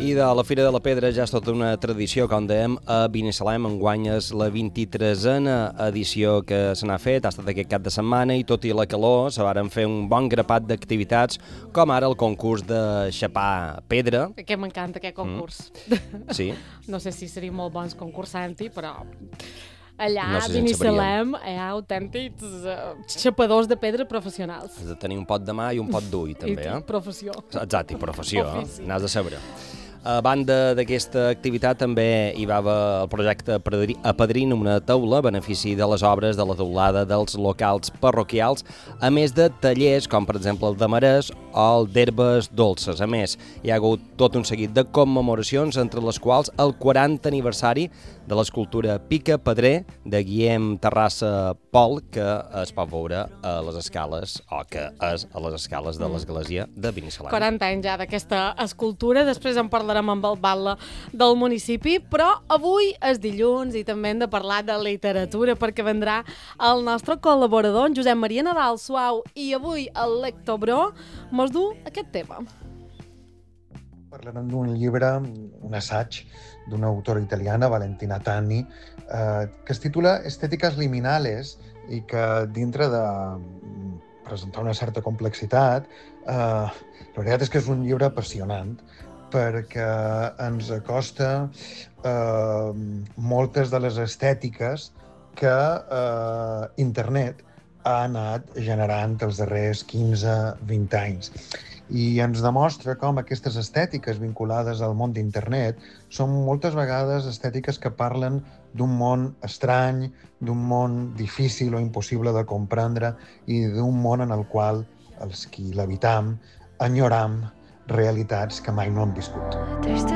I de la Fira de la Pedra ja és tota una tradició, com dèiem, a Binissalem enguany és la 23a edició que se n'ha fet, ha estat aquest cap de setmana i tot i la calor se varen fer un bon grapat d'activitats, com ara el concurs de xapar pedra. Que m'encanta aquest concurs. Sí. No sé si seríem molt bons concursant-hi, però allà No a sé si en Binissalem hi ha autèntics xapadors de pedra professionals. Has de tenir un pot de mà i un pot d'ull, també, I professió. Exacte, i professió, Ofici. n'has de saber. A banda d'aquesta activitat també hi va haver el projecte Apadrina una taula a benefici de les obres de la teulada dels locals parroquials, a més de tallers com per exemple el de Marès o el d'herbes dolces. A més, hi ha hagut tot un seguit de commemoracions, entre les quals el 40 aniversari de l'escultura Pica Pedrer de Guillem Terrassa Pol, que es pot veure a les escales, o que és a les escales de l'església de Binissalem. 40 anys ja d'aquesta escultura, després en parlarem amb el batlle del municipi, però avui és dilluns i també hem de parlar de literatura perquè vendrà el nostre col·laborador, en Josep Maria Nadal Suau, i avui el Lector Bro mos du aquest tema. Parlarem d'un llibre, un assaig d'una autora italiana, Valentina Tanni, que es titula Estéticas liminales i que dintre de presentar una certa complexitat, la veritat és que és un llibre apassionant perquè ens acosta moltes de les estètiques que internet ha anat generant els darrers 15-20 anys. I ens demostra com aquestes estètiques vinculades al món d'internet són moltes vegades estètiques que parlen d'un món estrany, d'un món difícil o impossible de comprendre i d'un món en el qual els qui l'habitam enyoram realitats que mai no han viscut.